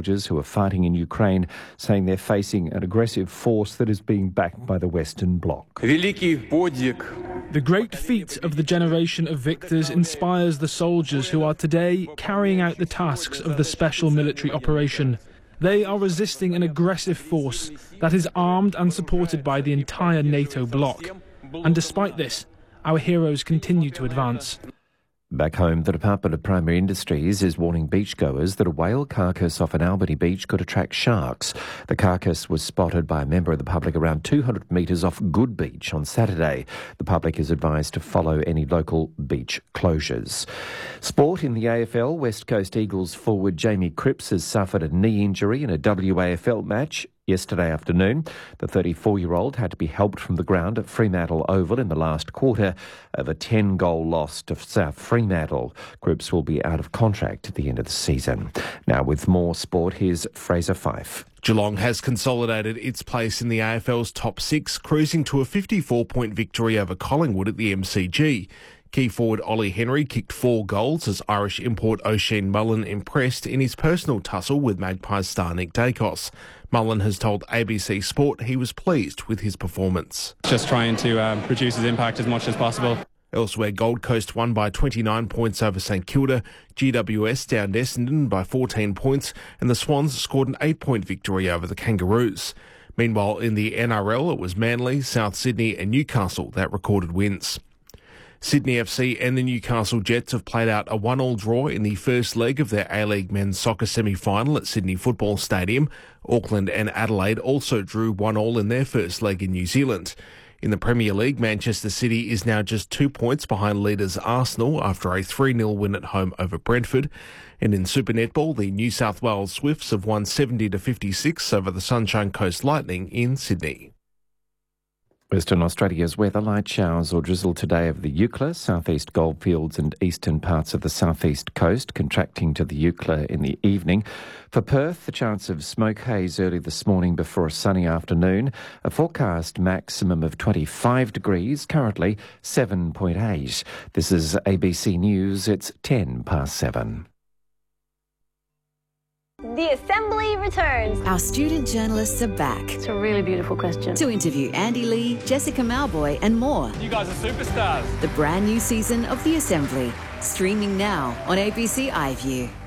soldiers who are fighting in Ukraine, saying they're facing an aggressive force that is being backed by the Western Bloc. The great feat of the generation of victors inspires the soldiers who are today carrying out the tasks of the special military operation. They are resisting an aggressive force that is armed and supported by the entire NATO bloc. And despite this, our heroes continue to advance. Back home, the Department of Primary Industries is warning beachgoers that a whale carcass off an Albany beach could attract sharks. The carcass was spotted by a member of the public around 200 metres off Good Beach on Saturday. The public is advised to follow any local beach closures. Sport in the AFL, West Coast Eagles forward Jamie Cripps has suffered a knee injury in a WAFL match yesterday afternoon. The 34-year-old had to be helped from the ground at Fremantle Oval in the last quarter of a 10-goal loss to South Fremantle. Cripps will be out of contract at the end of the season. Now, with more sport, here's Fraser Fife. Geelong has consolidated its place in the AFL's top six, cruising to a 54-point victory over Collingwood at the MCG. Key forward Ollie Henry kicked 4 goals as Irish import Oisin Mullen impressed in his personal tussle with Magpies star Nick Dacos. Mullen has told ABC Sport he was pleased with his performance. Just trying to reduce his impact as much as possible. Elsewhere, Gold Coast won by 29 points over St Kilda, GWS downed Essendon by 14 points, and the Swans scored an 8-point victory over the Kangaroos. Meanwhile, in the NRL, it was Manly, South Sydney and Newcastle that recorded wins. Sydney FC and the Newcastle Jets have played out a 1-1 draw in the first leg of their A-League men's soccer semi-final at Sydney Football Stadium. Auckland and Adelaide also drew 1-1 in their first leg in New Zealand. In the Premier League, Manchester City is now just 2 points behind leaders Arsenal after a 3-0 win at home over Brentford. And in Super Netball, the New South Wales Swifts have won 70-56 over the Sunshine Coast Lightning in Sydney. Western Australia's weather, light showers or drizzle today over the Eucla, southeast goldfields and eastern parts of the southeast coast, contracting to the Eucla in the evening. For Perth, the chance of smoke haze early this morning before a sunny afternoon. A forecast maximum of 25 degrees, currently 7.8. This is ABC News, it's 7:10. The Assembly returns. Our student journalists are back. It's a really beautiful question. To interview Andy Lee, Jessica Malboy and more. You guys are superstars. The brand new season of The Assembly, streaming now on ABC iView.